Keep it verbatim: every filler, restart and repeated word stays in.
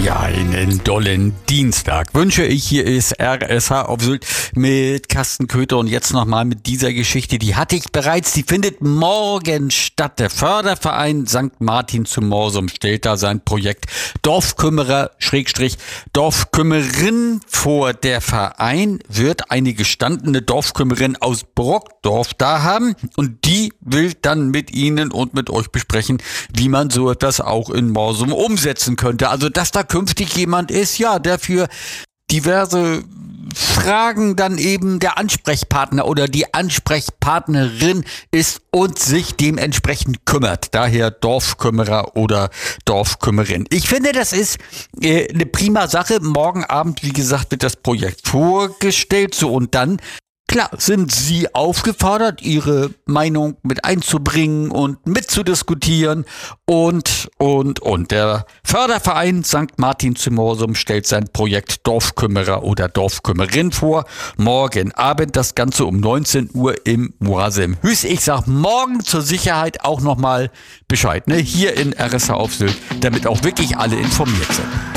Ja, einen dollen Dienstag wünsche ich. Hier ist R S H auf Sylt mit Carsten Köther und jetzt nochmal mit dieser Geschichte. Die hatte ich bereits, die findet morgen statt. Der Förderverein Sankt Martin zu Morsum stellt da sein Projekt Dorfkümmerer Schrägstrich Dorfkümmerin vor. Der Verein wird eine gestandene Dorfkümmerin aus Brockdorf da haben und die will dann mit Ihnen und mit euch besprechen, wie man so etwas auch in Morsum umsetzen könnte. Also, dass da künftig jemand ist, ja, der für diverse Fragen dann eben der Ansprechpartner oder die Ansprechpartnerin ist und sich dementsprechend kümmert. Daher Dorfkümmerer oder Dorfkümmerin. Ich finde, das ist äh, eine prima Sache. Morgen Abend, wie gesagt, wird das Projekt vorgestellt. So, und dann klar, sind Sie aufgefordert, Ihre Meinung mit einzubringen und mitzudiskutieren und, und, und. Der Förderverein Sankt Martin zu Morsum stellt sein Projekt Dorfkümmerer oder Dorfkümmerin vor. Morgen Abend das Ganze um neunzehn Uhr im Moasem Hüß. Ich sag morgen zur Sicherheit auch nochmal Bescheid, ne? Hier in R S H auf Sylt, damit auch wirklich alle informiert sind.